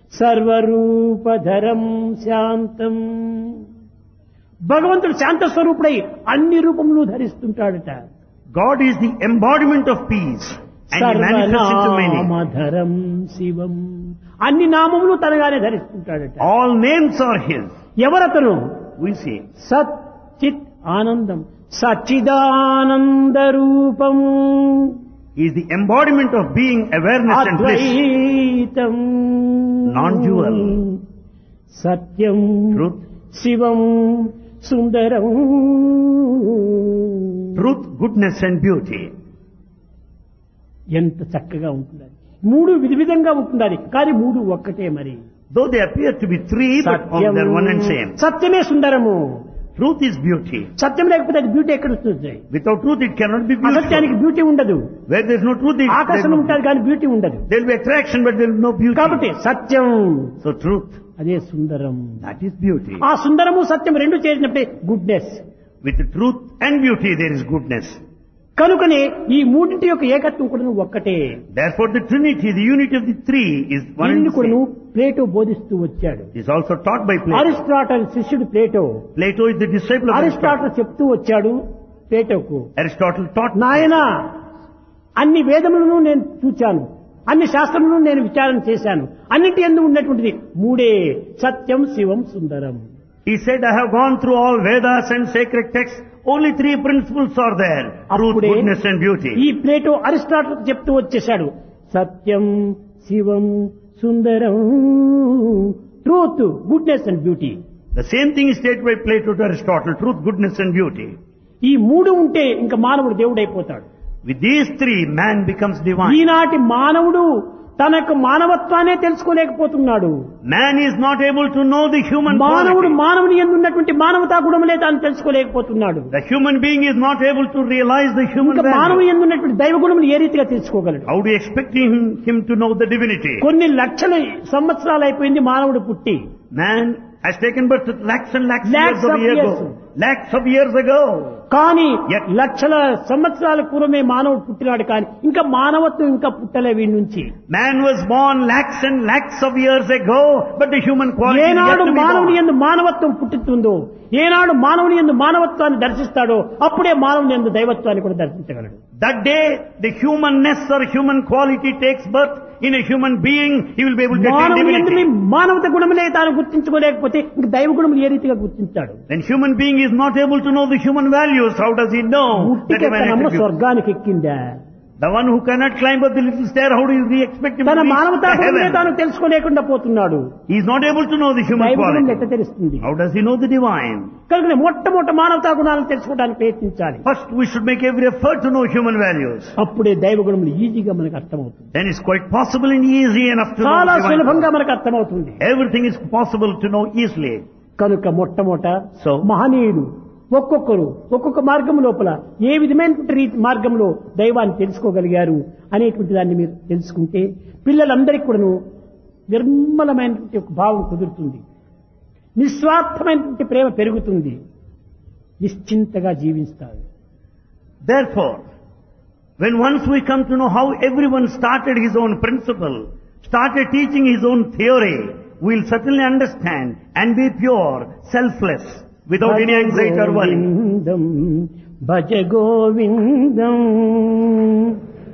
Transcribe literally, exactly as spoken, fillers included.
సర్వరూపధరం శాంతం. భగవంతుడు శాంత స్వరూపుడై అన్ని రూపములు ధరిస్తుంటాడట. God is the embodiment of peace and he manifests into many. సర్వనామధరం శివం, అన్ని నామములు తనగానే ధరిస్తుంటాడట. All names are his. ఎవరతను? We see సత్ చిత్ ఆనందం, సచ్చిదానంద రూపం, he is the embodiment of being, awareness and bliss. Advaitam, Non-dual. Satyam, Truth. Shivam, Sundaram. Truth, goodness and beauty. ఎంత చక్కగా ఉంటుందని. మూడు విధ విధంగా ఉంటుందని, కానీ మూడు ఒక్కటే. మరి Though they appear to be three, but Satyam, they're one and same. సత్యమే సుందరము. Truth is beauty. సత్యం లేకపోతే అది బ్యూటీ ఎక్కడ వస్తుంది? Without truth, it cannot be అసత్యానికి beautiful. Beauty ఉండదు. Where there's no truth, it- ఆకర్షణ there's ఉంటుంది no- కానీ బ్యూటీ ఉండదు. there'll be attraction, but there'll be no beauty. కాబట్టి సత్యం, So truth, అదే సుందరం. that is beauty. ఆ సుందరము సత్యం రెండు చేరినప్పుడే goodness. With truth and beauty, there is goodness. కనుకనే ఈ మూడింటి యొక్క ఏకత్వం కూడా ఒక్కటే. Therefore, the Trinity, the unity of the three, is one and దీన్ని the కూడా same. ప్లేటో బోధిస్తూ వచ్చాడు. It is also taught by Plato. Aristotle శిష్యుడు Plato. Plato is the disciple of Aristotle. Aristotle చెప్తూ వచ్చాడు ప్లేటోకు, Aristotle taught. నాయనా అన్ని వేదములను నేను చూచాను, అన్ని శాస్త్రములను నేను విచారణ చేశాను, అన్నింటి యందు ఉన్నటువంటిది మూడే, సత్యం, శివం, సుందరం. He said, I have gone through all Vedas and sacred texts. Only three principles are there. Truth, అప్పుడే goodness and beauty. ఈ ప్లేటో అరిస్టాటల్ చెప్తూ వచ్చేశాడు, సత్యం, శివం, సుందరం, truth, goodness and beauty. The same thing is stated by Plato to Aristotle. Truth, goodness and beauty. ఈ మూడు ఉంటే ఇంకా మానవుడు దేవుడైపోతాడు. With these three, man becomes divine. ఈనాటి మానవుడు తన యొక్క మానవత్వాన్ని తెలుసుకోలేకపోతున్నాడు. Man is not able to know the human మానవుడు quality. మానవుని యందు ఉన్నటువంటి మానవతా గుణములే తాను తెలుసుకోలేకపోతున్నాడు. The human being is not able to realize the human ఇంకా మానవుని value. యందు ఉన్నటువంటి దైవ గుణములు ఏ రీతిగా తెలుసుకోగలడు? How do you expect him, him to know the divinity? కొన్ని లక్షల సంవత్సరాలు అయిపోయింది మానవుడు పుట్టి. Man has taken birth lakhs and lakhs, Lakhs years of of years years. ago. Lakhs of years ago. కానీ Yet- లక్షల సంవత్సరాల పూర్వమే మానవుడు పుట్టినాడు, కానీ ఇంకా మానవత్వం ఇంకా పుట్టలే వీడి నుంచి. Man was born lakhs and lakhs of years ago, but the human quality is yet ఏనాడు to be మానవుని born. యందు మానవత్వం పుట్టుతుందో, ఏనాడు మానవుని యందు మానవత్వాన్ని దర్శిస్తాడో అప్పుడే మానవుని యందు దైవత్వాన్ని కూడా దర్శించగలడు. That day, the humanness or human quality takes birth in a human being, he will be able to attain మానవుని యందు divinity. మానవత గుణములే తాను గుర్తించుకోలేకపోతే ఇంక దైవ గుణములు ఏ రీతిగా గుర్తించాడు? When human being is not able to know the human values, how does he know that ఉట్టికెక్కనమ్మ divine attribute? స్వర్గానికి ఎక్కిందా? The one who cannot climb up the little stair, how do you expect him తన to reach మానవతా the గుణములే heaven? తాను తెలుసుకోలేకుండా పోతున్నాడు. He is not able to know the human దైవ గుణం ఎట్ట quality. తెలుస్తుంది? How does he know the divine? కనుక మొట్టమొదటి మానవతా గుణాలను తెలుసుకోవడానికి ప్రయత్నించాలి. First, we should make every effort to know human values. అప్పుడే దైవ గుణములు ఈజీగా మనకు అర్థమవుతుంది. Then it's quite possible and easy enough to know చాలా the divine. సులభంగా మనకు అర్థమవుతుంది. Everything is possible to know easily. కనుక మొట్టమొదట So, మహనీయులు ఒక్కొక్కరు ఒక్కొక్క మార్గం లోపల ఏ విధమైనటువంటి రీతి మార్గంలో దైవాన్ని తెలుసుకోగలిగారు అనేటువంటి దాన్ని మీరు తెలుసుకుంటే పిల్లలందరికీ కూడాను నిర్మలమైనటువంటి ఒక భావం కుదురుతుంది, నిస్వార్థమైనటువంటి ప్రేమ పెరుగుతుంది, నిశ్చింతగా జీవిస్తారు. therefore, when once we come to know how everyone started his own principle, started teaching his own theory, we'll certainly understand and be pure, selfless, without any anxiety or worry. Govindam Bhaja Govindam